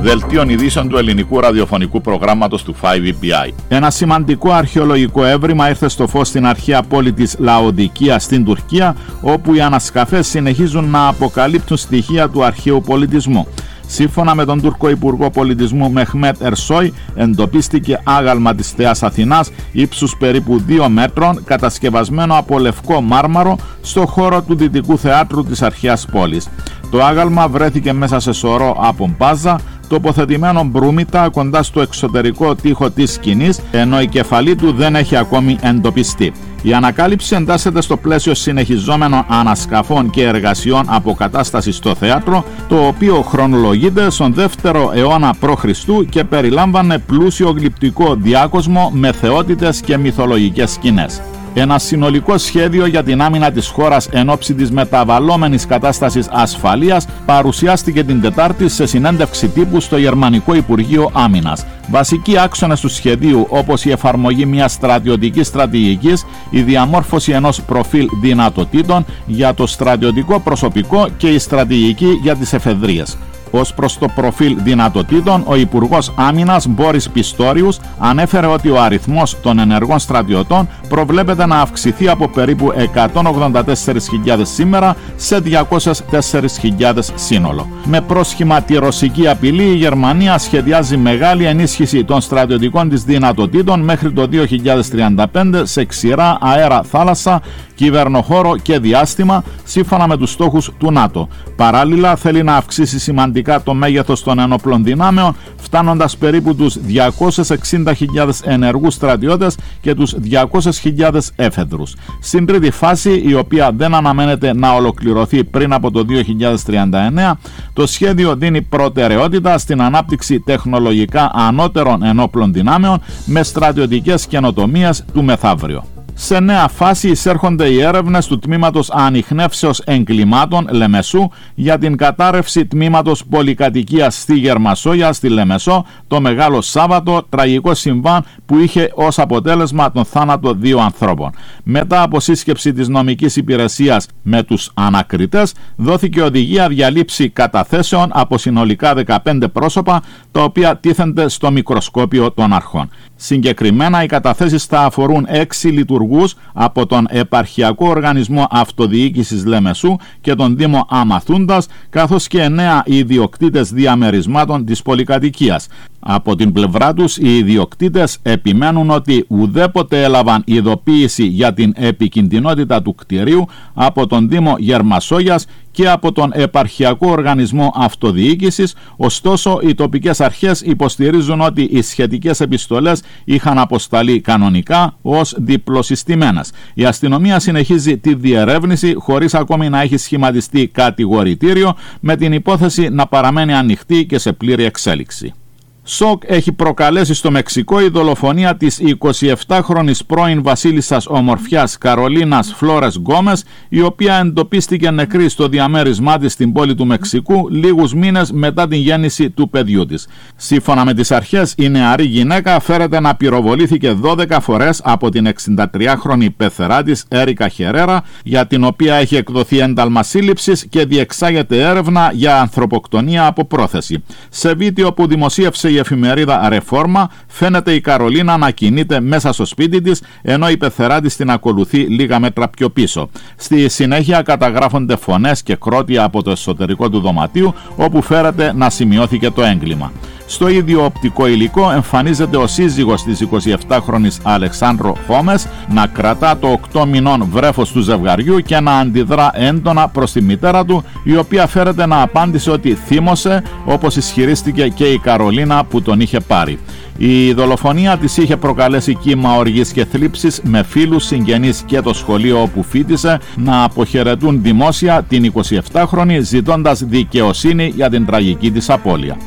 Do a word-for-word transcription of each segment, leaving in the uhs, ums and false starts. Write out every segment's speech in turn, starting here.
Δελτίο ειδήσεων του ελληνικού ραδιοφωνικού προγράμματος του φάιβ ι μπι άι. Ένα σημαντικό αρχαιολογικό έβριμα ήρθε στο φως στην αρχαία πόλη της Λαοδικία στην Τουρκία, όπου οι ανασκαφές συνεχίζουν να αποκαλύπτουν στοιχεία του αρχαίου πολιτισμού. Σύμφωνα με τον Τούρκο Υπουργό Πολιτισμού Μεχμέτ Ερσόι, εντοπίστηκε άγαλμα της Θεάς Αθηνάς ύψους περίπου δύο μέτρων, κατασκευασμένο από λευκό μάρμαρο στο χώρο του Δυτικού Θεάτρου της αρχαίας πόλης. Το άγαλμα βρέθηκε μέσα σε σωρό από μπάζα, τοποθετημένο μπρούμητα κοντά στο εξωτερικό τοίχο της σκηνής, ενώ η κεφαλή του δεν έχει ακόμη εντοπιστεί. Η ανακάλυψη εντάσσεται στο πλαίσιο συνεχιζόμενων ανασκαφών και εργασιών αποκατάστασης στο θέατρο, το οποίο χρονολογείται στον δεύτερο αιώνα π.Χ. και περιλάμβανε πλούσιο γλυπτικό διάκοσμο με θεότητες και μυθολογικές σκηνές. Ένα συνολικό σχέδιο για την άμυνα της χώρας εν ώψη της μεταβαλλόμενης κατάστασης ασφαλείας παρουσιάστηκε την Τετάρτη σε συνέντευξη τύπου στο Γερμανικό Υπουργείο Άμυνας. Βασικοί άξονες του σχεδίου, όπως η εφαρμογή μιας στρατιωτικής στρατηγικής, η διαμόρφωση ενός προφίλ δυνατοτήτων για το στρατιωτικό προσωπικό και η στρατηγική για τις εφεδρείες. Ως προς το προφίλ δυνατοτήτων, ο Υπουργός Άμυνας Μπόρις Πιστόριους ανέφερε ότι ο αριθμός των ενεργών στρατιωτών προβλέπεται να αυξηθεί από περίπου εκατόν ογδόντα τέσσερις χιλιάδες σήμερα σε διακόσιες τέσσερις χιλιάδες σύνολο. Με πρόσχημα τη ρωσική απειλή, η Γερμανία σχεδιάζει μεγάλη ενίσχυση των στρατιωτικών της δυνατοτήτων μέχρι το δύο χιλιάδες τριάντα πέντε σε ξηρά, αέρα, θάλασσα, κυβερνοχώρο και διάστημα, σύμφωνα με τους στόχους του ΝΑΤΟ. Παράλληλα, θέλει να αυξήσει σημαντικά το μέγεθος των ενόπλων δυνάμεων, φτάνοντας περίπου τους διακόσιες εξήντα χιλιάδες ενεργούς στρατιώτες και τους διακόσιες χιλιάδες έφεδρους. Στην τρίτη φάση, η οποία δεν αναμένεται να ολοκληρωθεί πριν από το δύο χιλιάδες τριάντα εννέα, το σχέδιο δίνει προτεραιότητα στην ανάπτυξη τεχνολογικά ανώτερων ενόπλων δυνάμεων με στρατιωτικές καινοτομίες του μεθαύριο. Σε νέα φάση εισέρχονται οι έρευνες του Τμήματος Ανιχνεύσεως Εγκλημάτων Λεμεσού για την κατάρρευση τμήματος πολυκατοικίας στη Γερμασόγεια στη Λεμεσό το Μεγάλο Σάββατο, τραγικό συμβάν που είχε ως αποτέλεσμα τον θάνατο δύο ανθρώπων. Μετά από σύσκεψη της νομικής υπηρεσίας με τους ανακριτές, δόθηκε οδηγία διαλήψη καταθέσεων από συνολικά δεκαπέντε πρόσωπα, τα οποία τίθενται στο μικροσκόπιο των αρχών. Συγκεκριμένα, οι καταθέσεις θα αφορούν έξι λειτουργούς από τον Επαρχιακό Οργανισμό Αυτοδιοίκησης Λεμεσού και τον Δήμο Αμαθούντας, καθώς και εννέα ιδιοκτήτες διαμερισμάτων της πολυκατοικίας. Από την πλευρά τους, οι ιδιοκτήτες επιμένουν ότι ουδέποτε έλαβαν ειδοποίηση για την επικινδυνότητα του κτηρίου από τον Δήμο Γερμασόγειας και από τον Επαρχιακό Οργανισμό Αυτοδιοίκησης, ωστόσο οι τοπικές αρχές υποστηρίζουν ότι οι σχετικές επιστολές είχαν αποσταλεί κανονικά ως διπλοσυστημένες. Η αστυνομία συνεχίζει τη διερεύνηση χωρίς ακόμη να έχει σχηματιστεί κατηγορητήριο, με την υπόθεση να παραμένει ανοιχτή και σε πλήρη εξέλιξη. Σοκ έχει προκαλέσει στο Μεξικό η δολοφονία της εικοσιεπτάχρονης πρώην βασίλισσας ομορφιάς Καρολίνας Φλόρες Γκόμες, η οποία εντοπίστηκε νεκρή στο διαμέρισμά της στην πόλη του Μεξικού λίγους μήνες μετά την γέννηση του παιδιού της. Σύμφωνα με τις αρχές, η νεαρή γυναίκα φέρεται να πυροβολήθηκε δώδεκα φορές από την εξηντατριάχρονη πεθερά της Έρικα Χερέρα, για την οποία έχει εκδοθεί ένταλμα σύλληψης και διεξάγεται έρευνα για ανθρωποκτονία από πρόθεση. Σε βίντεο που δημοσίευσε η εφημερίδα Ρεφόρμα, φαίνεται η Καρολίνα να κινείται μέσα στο σπίτι της, ενώ η πεθερά της την ακολουθεί λίγα μέτρα πιο πίσω. Στη συνέχεια καταγράφονται φωνές και κρότια από το εσωτερικό του δωματίου, όπου φέρεται να σημειώθηκε το έγκλημα. Στο ίδιο οπτικό υλικό εμφανίζεται ο σύζυγος της εικοσιεπτάχρονης Αλεξάνδρο Χόμες να κρατά το οκτώ μηνών βρέφος του ζευγαριού και να αντιδρά έντονα προς τη μητέρα του, η οποία φέρεται να απάντησε ότι θύμωσε, όπως ισχυρίστηκε και η Καρολίνα που τον είχε πάρει. Η δολοφονία της είχε προκαλέσει κύμα οργής και θλίψης, με φίλους, συγγενείς και το σχολείο όπου φοιτησε να αποχαιρετούν δημόσια την εικοσιεπτάχρονη, ζητώντας δικαιοσύνη για την τραγική της απώλεια.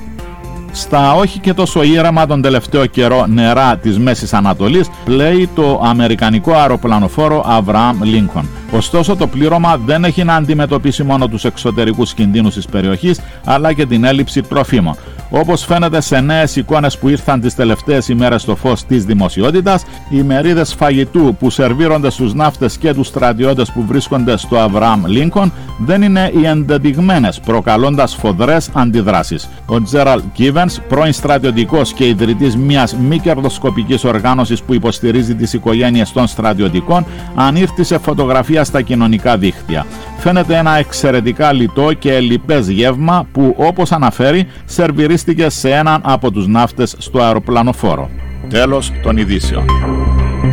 Στα όχι και τόσο ήρεμα τον τελευταίο καιρό νερά της Μέσης Ανατολής πλέει το αμερικανικό αεροπλανοφόρο Αβραάμ Λίνκον. Ωστόσο, το πλήρωμα δεν έχει να αντιμετωπίσει μόνο τους εξωτερικούς κινδύνους της περιοχής, αλλά και την έλλειψη τροφίμων. Όπως φαίνεται σε νέες εικόνες που ήρθαν τις τελευταίες ημέρες στο φως της δημοσιότητας, οι μερίδες φαγητού που σερβίρονται στους ναύτες και τους στρατιώτες που βρίσκονται στο Αβραάμ Λίνκον δεν είναι οι ενδεδειγμένες, προκαλώντας φοδρές αντιδράσεις. Ο Τζέραλντ Κίβενς, πρώην στρατιωτικός και ιδρυτής μιας μη κερδοσκοπικής οργάνωσης που υποστηρίζει τις οικογένειες των στρατιωτικών, ανήρτησε φωτογραφία στα κοινωνικά δίκτυα. Φαίνεται ένα εξαιρετικά λιτό και ελλειπές γεύμα που, όπως αναφέρει, σερβιρίστηκε σε έναν από τους ναύτες στο αεροπλανοφόρο. Τέλος των ειδήσεων.